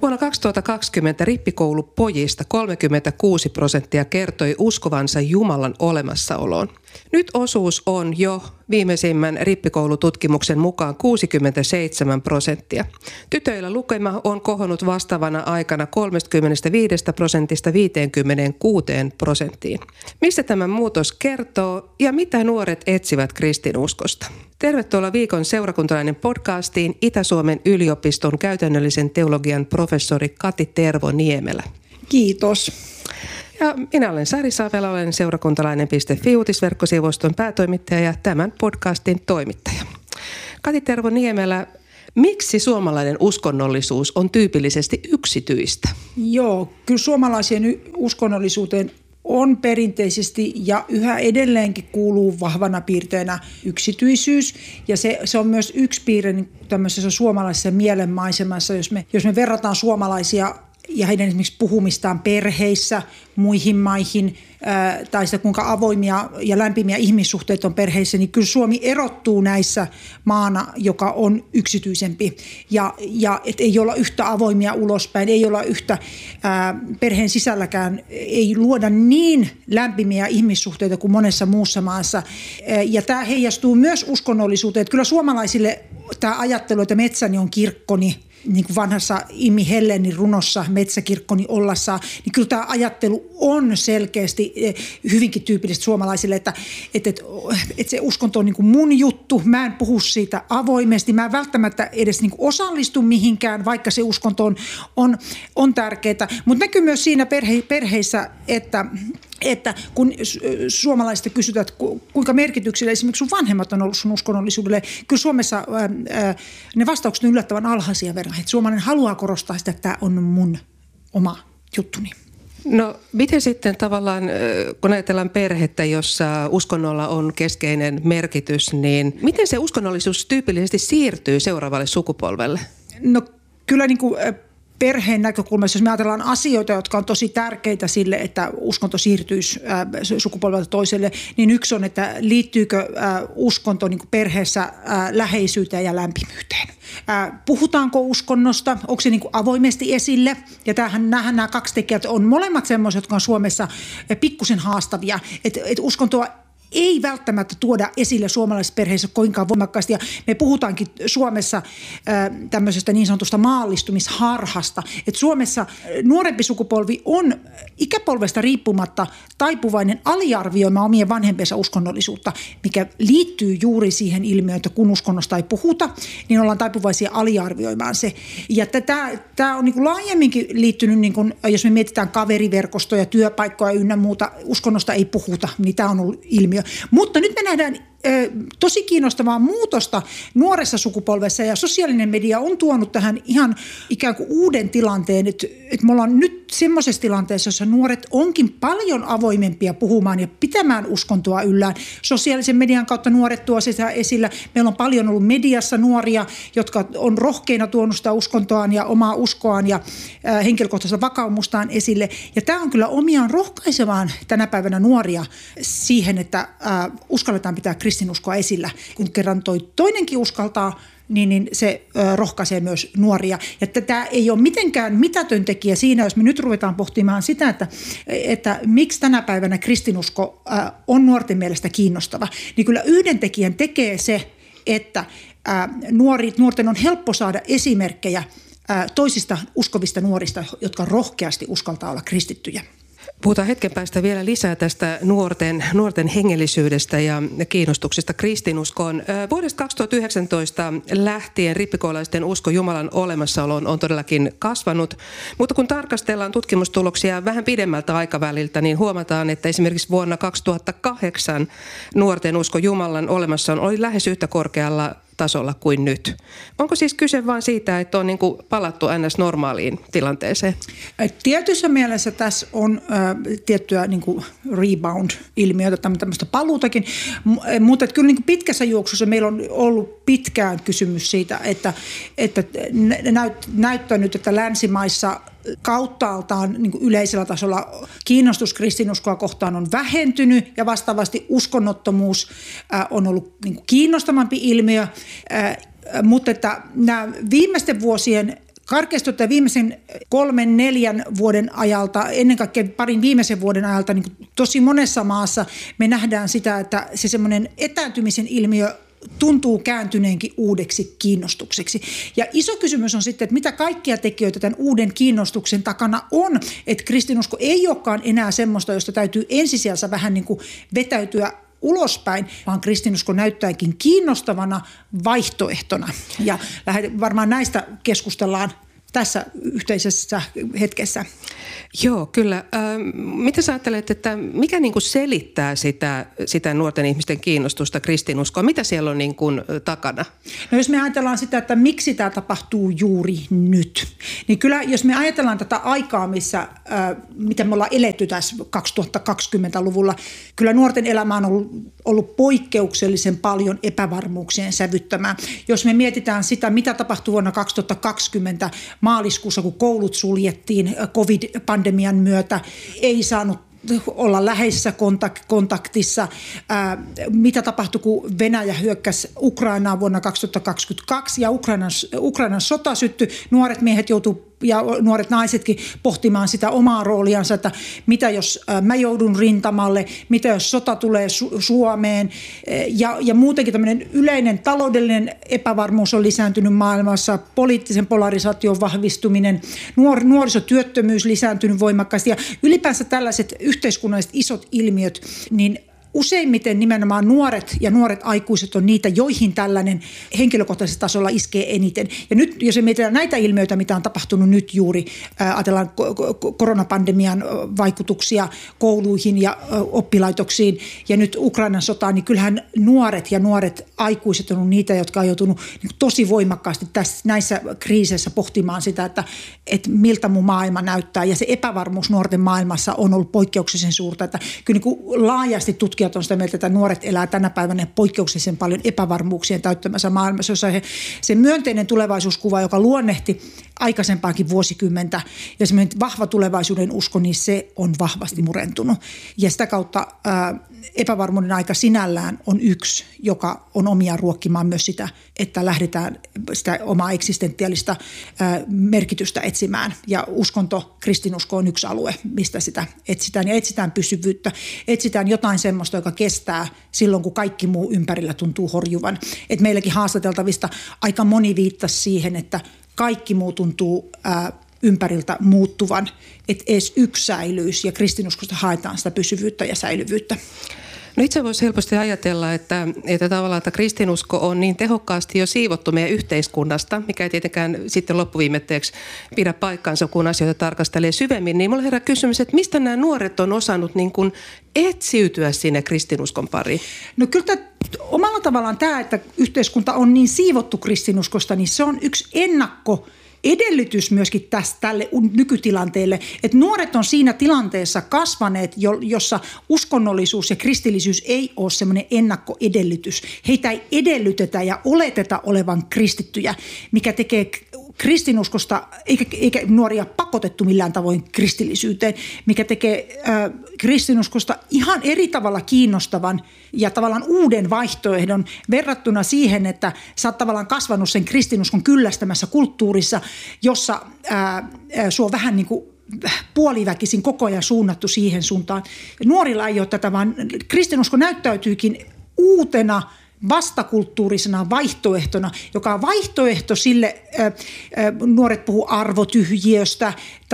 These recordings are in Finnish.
Vuonna 2020 rippikoulupojista 36% kertoi uskovansa Jumalan olemassaoloon. Nyt osuus on jo viimeisimmän rippikoulututkimuksen mukaan 67%. Tytöillä lukema on kohonnut vastaavana aikana 35% 56%. Mistä tämä muutos kertoo ja mitä nuoret etsivät kristinuskosta? Tervetuloa viikon seurakuntalainen podcastiin Itä-Suomen yliopiston käytännöllisen teologian professori Kati Tervo-Niemelä. Kiitos. Ja minä olen Sari Savela, olen seurakuntalainen.fi uutisverkkosivuston päätoimittaja ja tämän podcastin toimittaja. Kati Tervo-Niemelä, miksi suomalainen uskonnollisuus on tyypillisesti yksityistä? Joo, kyllä suomalaiseen uskonnollisuuteen on perinteisesti ja yhä edelleenkin kuuluu vahvana piirteenä yksityisyys. Ja se on myös yksi piirre tämmöisessä suomalaisessa mielenmaisemassa, jos me verrataan suomalaisia ja heidän esimerkiksi puhumistaan perheissä, muihin maihin, tai sitä kuinka avoimia ja lämpimiä ihmissuhteet on perheissä, niin kyllä Suomi erottuu näissä maana, joka on yksityisempi. Ja et ei olla yhtä avoimia ulospäin, ei olla yhtä perheen sisälläkään, ei luoda niin lämpimiä ihmissuhteita kuin monessa muussa maassa. Ja tämä heijastuu myös uskonnollisuuteen. Että kyllä suomalaisille tämä ajattelu, että metsäni on kirkkoni, niin kuin vanhassa Immi Hellenin runossa Metsäkirkkoni ollassaan, niin kyllä tämä ajattelu on selkeästi hyvinkin tyypillistä suomalaisille, että se uskonto on niin kuin mun juttu, mä en puhu siitä avoimesti, mä en välttämättä edes niin kuin osallistu mihinkään, vaikka se uskonto on tärkeää, mutta näkyy myös siinä perheissä, että kun suomalaisista kysytään, että kuinka merkityksellä esimerkiksi sun vanhemmat on ollut sun uskonnollisuudelle, kyllä Suomessa ne vastaukset on yllättävän alhaisia verran. Että suomalainen haluaa korostaa sitä, että tämä on mun oma juttuni. No miten sitten tavallaan, kun ajatellaan perhettä, jossa uskonnolla on keskeinen merkitys, niin miten se uskonnollisuus tyypillisesti siirtyy seuraavalle sukupolvelle? No kyllä niin kuin perheen näkökulmassa, jos me ajatellaan asioita, jotka on tosi tärkeitä sille, että uskonto siirtyisi sukupolvelta toiselle, niin yksi on, että liittyykö uskonto niin kuin perheessä läheisyyteen ja lämpimyyteen. Puhutaanko uskonnosta, onko se niin kuin avoimesti esille? Ja nämä kaksi tekijät on molemmat semmoiset, jotka on Suomessa pikkusen haastavia, että uskontoa ei välttämättä tuoda esille suomalaisissa perheissä koinkaan voimakkaasti. Ja me puhutaankin Suomessa tämmöisestä niin sanotusta maallistumisharhasta. Että Suomessa nuorempi sukupolvi on ikäpolvesta riippumatta taipuvainen aliarvioimaan omien vanhempiensa uskonnollisuutta, mikä liittyy juuri siihen ilmiöön, että kun uskonnosta ei puhuta, niin ollaan taipuvaisia aliarvioimaan se. Ja tämä on niin kuin laajemminkin liittynyt, niin kuin, jos me mietitään kaveriverkostoja, työpaikkoja ynnä muuta, uskonnosta ei puhuta, niin tämä on ollut ilmiö. Mutta nyt me nähdään tosi kiinnostavaa muutosta nuoressa sukupolvessa ja sosiaalinen media on tuonut tähän ihan ikään kuin uuden tilanteen, että me ollaan nyt semmoisessa tilanteessa, jossa nuoret onkin paljon avoimempia puhumaan ja pitämään uskontoa yllään. Sosiaalisen median kautta nuoret tuo sitä esillä. Meillä on paljon ollut mediassa nuoria, jotka on rohkeina tuonut sitä uskontoaan ja omaa uskoaan ja henkilökohtaista vakaumustaan esille. Ja tämä on kyllä omiaan rohkaisemaan tänä päivänä nuoria siihen, että uskalletaan pitää kristinuskoa esillä. Kun kerran toi toinenkin uskaltaa, niin se rohkaisee myös nuoria. Ja tämä ei ole mitenkään mitätön tekijä siinä, jos me nyt ruvetaan pohtimaan sitä, että miksi tänä päivänä kristinusko on nuorten mielestä kiinnostava. Niin kyllä yhden tekijän tekee se, että nuorten on helppo saada esimerkkejä toisista uskovista nuorista, jotka rohkeasti uskaltaa olla kristittyjä. Puhutaan hetken päästä vielä lisää tästä nuorten hengellisyydestä ja kiinnostuksesta kristinuskoon. Vuodesta 2019 lähtien rippikoulaisten usko Jumalan olemassaoloon on todellakin kasvanut, mutta kun tarkastellaan tutkimustuloksia vähän pidemmältä aikaväliltä, niin huomataan, että esimerkiksi vuonna 2008 nuorten usko Jumalan olemassaoloon oli lähes yhtä korkealla tasolla kuin nyt. Onko siis kyse vain siitä, että on niin kuin palattu ns. Normaaliin tilanteeseen? Tietyssä mielessä tässä on tiettyä niin kuin rebound-ilmiötä, tämmöistä paluutakin, mutta kyllä niin kuin pitkässä juoksussa meillä on ollut pitkään kysymys siitä, että näyttää nyt, että länsimaissa kauttaaltaan niin kuin yleisellä tasolla kiinnostus kristinuskoa kohtaan on vähentynyt ja vastaavasti uskonnottomuus on ollut niin kuin kiinnostavampi ilmiö, mutta että nämä viimeisten vuosien karkeasti ottaen viimeisen 3-4 vuoden ajalta, ennen kaikkea parin viimeisen vuoden ajalta, niin tosi monessa maassa me nähdään sitä, että se semmoinen etääntymisen ilmiö tuntuu kääntyneenkin uudeksi kiinnostukseksi. Ja iso kysymys on sitten, että mitä kaikkia tekijöitä tämän uuden kiinnostuksen takana on, että kristinusko ei olekaan enää semmoista, josta täytyy ensisijassa vähän niin kuin vetäytyä ulospäin, vaan kristinusko näyttääkin kiinnostavana vaihtoehtona. Ja varmaan näistä keskustellaan tässä yhteisessä hetkessä. Joo, kyllä. Mitä sä ajattelet, että mikä niin kuin selittää sitä nuorten ihmisten kiinnostusta kristinuskoa? Mitä siellä on niin kuin takana? No jos me ajatellaan sitä, että miksi tämä tapahtuu juuri nyt, niin kyllä jos me ajatellaan tätä aikaa, mitä me ollaan eletty tässä 2020-luvulla, kyllä nuorten elämä on ollut poikkeuksellisen paljon epävarmuuksien sävyttämää. Jos me mietitään sitä, mitä tapahtui vuonna 2020 maaliskuussa, kun koulut suljettiin COVID-pandemian myötä, ei saanut olla läheisessä kontaktissa. Mitä tapahtui, kun Venäjä hyökkäsi Ukrainaan vuonna 2022 ja Ukrainan sota syttyi. Nuoret miehet joutuivat ja nuoret naisetkin pohtimaan sitä omaa rooliansa, että mitä jos mä joudun rintamalle, mitä jos sota tulee Suomeen. Ja muutenkin tämmöinen yleinen taloudellinen epävarmuus on lisääntynyt maailmassa, poliittisen polarisaation vahvistuminen, nuorisotyöttömyys lisääntynyt voimakkaasti ja ylipäänsä tällaiset yhteiskunnalliset isot ilmiöt, niin useimmiten nimenomaan nuoret ja nuoret aikuiset on niitä, joihin tällainen henkilökohtaisella tasolla iskee eniten. Ja nyt, jos mietitään näitä ilmiöitä, mitä on tapahtunut nyt juuri, ajatellaan koronapandemian vaikutuksia kouluihin ja oppilaitoksiin ja nyt Ukrainan sotaan, niin kyllähän nuoret ja nuoret aikuiset on niitä, jotka on joutunut tosi voimakkaasti näissä kriiseissä pohtimaan sitä, että miltä mun maailma näyttää. Ja se epävarmuus nuorten maailmassa on ollut poikkeuksellisen suurta, että kyllä niin kuin laajasti tutkijat on sitä mieltä, että nuoret elää tänä päivänä poikkeuksellisen paljon epävarmuuksien täyttämässä maailmassa, jossa se myönteinen tulevaisuuskuva, joka luonnehti aikaisempaakin vuosikymmentä ja semmoinen vahva tulevaisuuden usko, niin se on vahvasti murentunut. Ja sitä kautta epävarmuuden aika sinällään on yksi, joka on omiaan ruokkimaan myös sitä, että lähdetään sitä omaa eksistentiaalista merkitystä etsimään. Ja uskonto, kristinusko on yksi alue, mistä sitä etsitään. Ja etsitään pysyvyyttä, etsitään jotain semmoista, joka kestää silloin, kun kaikki muu ympärillä tuntuu horjuvan. Et meilläkin haastateltavista aika moni viittasi siihen, että kaikki muu tuntuu ympäriltä muuttuvan, että edes yksi säilyisi ja kristinuskosta haetaan sitä pysyvyyttä ja säilyvyyttä. No itse voisi helposti ajatella, että tavallaan että kristinusko on niin tehokkaasti jo siivottu meidän yhteiskunnasta, mikä ei tietenkään sitten loppuviimetteeksi pidä paikkaansa, kun asioita tarkastelee syvemmin. Niin mulla herää kysymys, että mistä nämä nuoret on osannut niin kuin etsiytyä sinne kristinuskon pariin? No kyllä omalla tavallaan tämä, että yhteiskunta on niin siivottu kristinuskosta, niin se on yksi edellytys myöskin tälle nykytilanteelle, että nuoret on siinä tilanteessa kasvaneet, jossa uskonnollisuus ja kristillisyys ei ole semmoinen ennakkoedellytys. Heitä ei edellytetä ja oleteta olevan kristittyjä, mikä tekee kristinuskosta, eikä nuoria pakotettu millään tavoin kristillisyyteen, mikä tekee kristinuskosta ihan eri tavalla kiinnostavan ja tavallaan uuden vaihtoehdon verrattuna siihen, että sä oot tavallaan kasvanut sen kristinuskon kyllästämässä kulttuurissa, jossa sua vähän niin kuin puoliväkisin koko ajan suunnattu siihen suuntaan. Nuorilla ei ole tätä, vaan kristinusko näyttäytyykin uutena vastakulttuurisena vaihtoehtona, joka on vaihtoehto sille, nuoret puhuu arvotyhjiöstä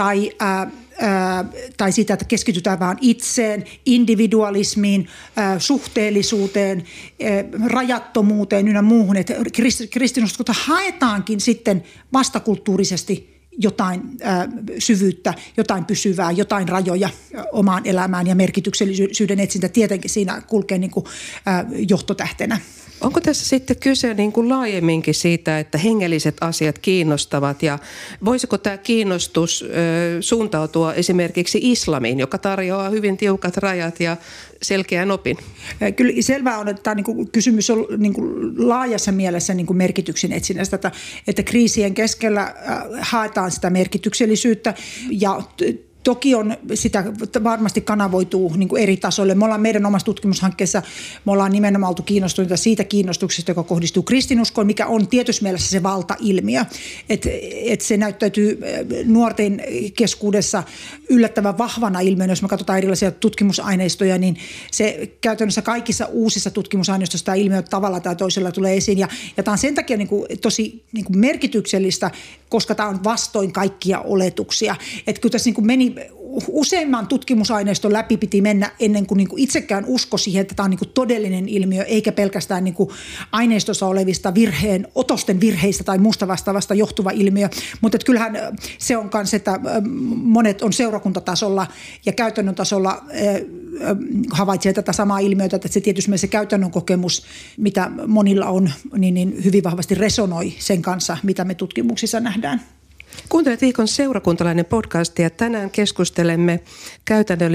tai siitä, että keskitytään vaan itseen, individualismiin, suhteellisuuteen, rajattomuuteen ynnä muuhun. Että kristinuskosta haetaankin sitten vastakulttuurisesti jotain syvyyttä, jotain pysyvää, jotain rajoja omaan elämään ja merkityksellisyyden etsintä tietenkin siinä kulkee niin kuin johtotähtenä. Onko tässä sitten kyse niin kuin laajemminkin siitä, että hengelliset asiat kiinnostavat ja voisiko tämä kiinnostus suuntautua esimerkiksi islamiin, joka tarjoaa hyvin tiukat rajat ja selkeän opin? Kyllä selvää on, että tämä kysymys on laajassa mielessä merkityksen etsinnästä, että kriisien keskellä haetaan sitä merkityksellisyyttä ja Toki on sitä varmasti kanavoituu niin kuin eri tasoille. Me ollaan meidän omassa tutkimushankkeessa, me ollaan nimenomaan oltu kiinnostuneita siitä kiinnostuksesta, joka kohdistuu kristinuskoon, mikä on tietyssä mielessä se valtailmiö. Et se näyttäytyy nuorten keskuudessa yllättävän vahvana ilmiönä. Jos me katsotaan erilaisia tutkimusaineistoja, niin se käytännössä kaikissa uusissa tutkimusaineistoissa tämä ilmiö tavalla tai toisella tulee esiin. Ja tämä on sen takia niin kuin tosi niin kuin merkityksellistä, koska tämä on vastoin kaikkia oletuksia. Että kyllä tässä niin kuin meni useimman tutkimusaineiston läpi piti mennä ennen kuin niinku itsekään usko siihen, että tämä on niinku todellinen ilmiö, eikä pelkästään niinku aineistossa olevista otosten virheistä tai muusta vastaavasta johtuva ilmiö. Mutta kyllähän se on myös, että monet on seurakuntatasolla ja käytännön tasolla havaitsee tätä samaa ilmiötä, että se tietysti se käytännön kokemus, mitä monilla on, niin hyvin vahvasti resonoi sen kanssa, mitä me tutkimuksissa nähdään. Kuuntelet Viikon seurakuntalainen podcastia. Tänään keskustelemme käytännön